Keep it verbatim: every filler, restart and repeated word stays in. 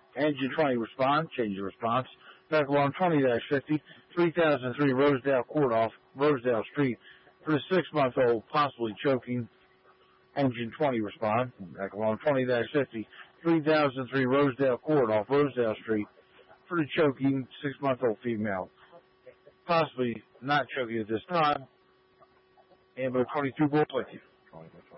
Engine twenty respond, change the response. Back alarm twenty dash fifty, three thousand three Rosedale Court off Rosedale Street for the six-month-old possibly choking. Engine twenty respond. Back alarm twenty dash fifty, three thousand three Rosedale Court off Rosedale Street for the choking six-month-old female. Possibly not choking at this time. Ambulance twenty-two, go with you.